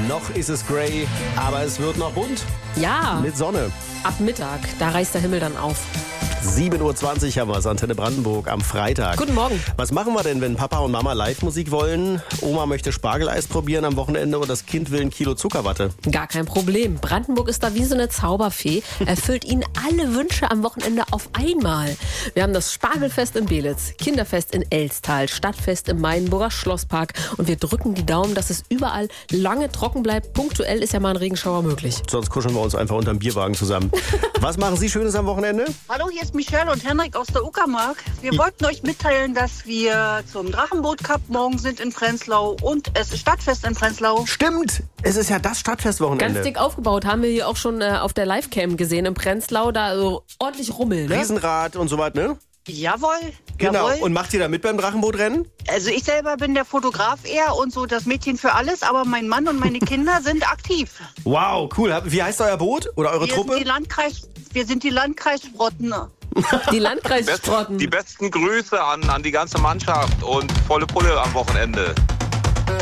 Noch ist es grey, aber es wird noch bunt Ja, mit Sonne. ab Mittag, da reißt der Himmel dann auf. 7.20 Uhr haben wir es, Antenne Brandenburg am Freitag. Guten Morgen. Was machen wir denn, wenn Papa und Mama Live-Musik wollen? Oma möchte Spargeleis probieren am Wochenende und das Kind will ein Kilo Zuckerwatte. Gar kein Problem. Brandenburg ist da wie so eine Zauberfee. Erfüllt Ihnen alle Wünsche am Wochenende auf einmal. Wir haben das Spargelfest in Belitz, Kinderfest in Elstal, Stadtfest im Mainburger Schlosspark. Und wir drücken die Daumen, dass es überall lange trocken bleibt. Punktuell ist ja mal ein Regenschauer möglich. Sonst kuscheln wir uns einfach unterm Bierwagen zusammen. Was machen Sie Schönes am Wochenende? Hallo, hier ist Michelle und Henrik aus der Uckermark. Wir wollten euch mitteilen, dass wir zum Drachenboot-Cup morgen sind in Prenzlau und es ist Stadtfest in Prenzlau. Stimmt, es ist ja das Stadtfestwochenende. Ganz dick aufgebaut, haben wir hier auch schon auf der Livecam gesehen in Prenzlau. Da so ordentlich Rummel, ne? Riesenrad und so was, ne? Jawohl, Genau. jawohl. Und macht ihr da mit beim Drachenbootrennen? Also ich selber bin der Fotograf eher und so das Mädchen für alles, aber mein Mann und meine Kinder sind aktiv. Wow, cool. Wie heißt euer Boot oder eure Truppe? Wir sind die Landkreissprotten. Die Landkreissprotten. Die besten Grüße an die ganze Mannschaft und volle Pulle am Wochenende.